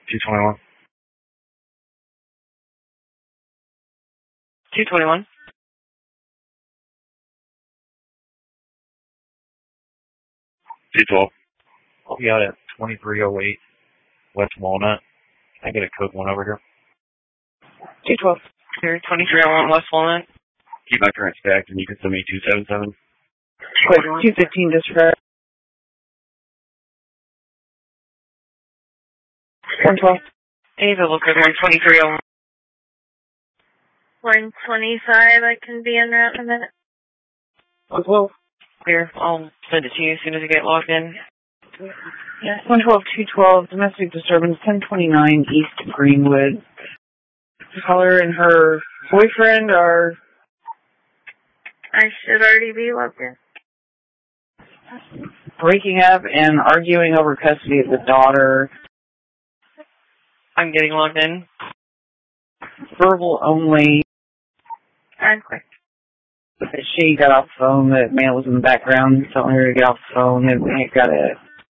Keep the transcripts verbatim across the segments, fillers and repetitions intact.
two twenty-one. two twenty-one. two twelve. I'll be out at twenty-three oh eight West Walnut. Can I get a code one over here? two twelve. Here, twenty-three oh one West Walnut. Keep my current stacked, and you can send me two seven seven. Quick, two fifteen disregard. one twelve. Any available code one twenty-three oh one. one twenty-five, I can be en route in a minute. one twelve. Clear. I'll send it to you as soon as you get logged in. Yes, one twelve, two twelve, domestic disturbance, ten twenty-nine East Greenwood. Caller and her boyfriend are... I should already be logged in. breaking up and arguing over custody of the daughter. I'm getting logged in. Verbal only. I'm quick. She got off the phone. The man was in the background telling her to get off the phone. And we got a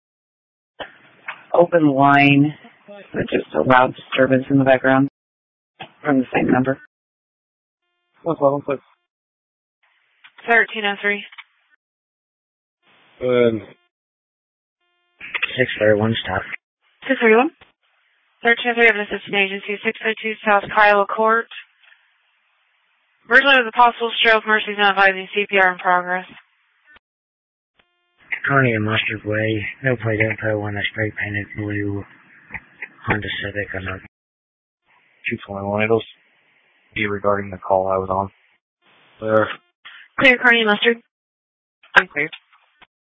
open line, but just a loud disturbance in the background from the same number. What's up? What's up? thirteen oh three. Um, six thirty-one, stop. six thirty-one? thirteen oh three, I have an assistant agency, six oh two South Kiowa Court. Originally, with a possible stroke, Mercy's not advising C P R in progress. Kearney and Mustard Way, no plate info on a spray painted blue Honda Civic on a two twenty-one, it'll be regarding the call I was on. Clear. Clear, Kearney and Mustard. I'm cleared.